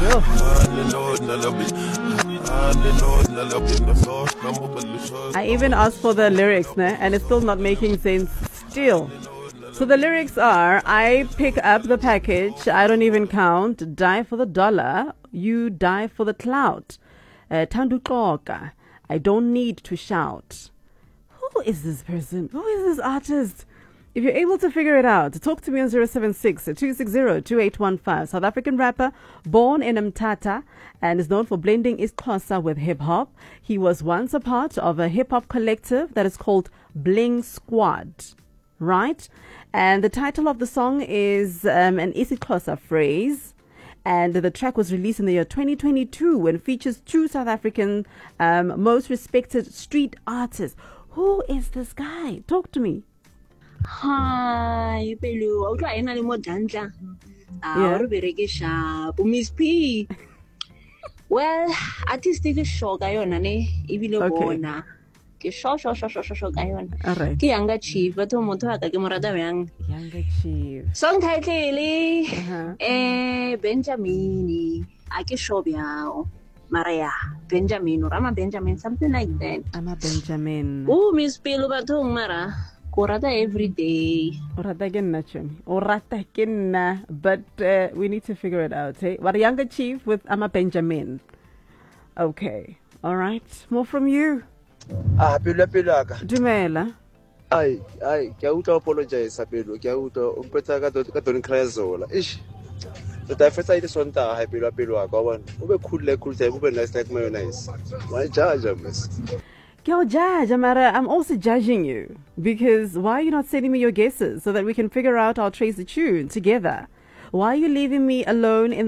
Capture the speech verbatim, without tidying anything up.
I even asked for the lyrics, ne? And it's still not making sense still. So the lyrics are, I pick up the package, I don't even count, die for the dollar, you die for the clout. Uh, Tandu Koka, I don't need to shout. Who is this person? Who is this artist? If you're able to figure it out, talk to me on zero seven six, two six zero, two eight one five. South African rapper, born in Mthatha and is known for blending isiXhosa with hip-hop. He was once a part of a hip-hop collective that is called Bling Squad, right? And the title of the song is um, an isiXhosa phrase. And the track was released in the year twenty twenty-two and features two South African um, most respected street artists. Who is this guy? Talk to me. Hi, Pelu. Auto ena le mo dantla. Ah, re bereke sharp. Miss P. Well, artistic show ka yona ne, ibile bona. Ke show show show show show ka yona. Alright. Ke Younger Chief, batho motho wa ka ke mo rata yang. Younger Chief. Song title Uh-huh. eh Benjamin. A ke show biao. Maria Benjamin or Ama Benjamin, something like that. Ama Benjamin. Oh, Miss Pelu batho mara. Korata every day. Orata ke nna chumi. Orata ke nna, but uh, we need to figure it out. Hey, what a Younger Chief with Ama Benjamin. Okay, all right. More from you. Ah, pelo pelo ka. Dumela. Ai, ai, ke a utlwa apologize pelo, ke a utlwa o mpetsa ka ka Don Krezola. Ish. The first I just want to have pelo pelo ka one. O be cool like cool time, o be nice like mayonnaise. Why judge miss? Yo, judge, Amara, I'm also judging you because why are you not sending me your guesses so that we can figure out our trace the tune together? Why are you leaving me alone in